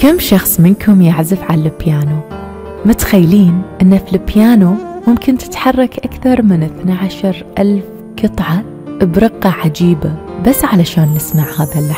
كم شخص منكم يعزف على البيانو؟ متخيلين أن في البيانو ممكن تتحرك أكثر من 12,000 قطعة برقة عجيبة بس علشان نسمع هذا اللحن؟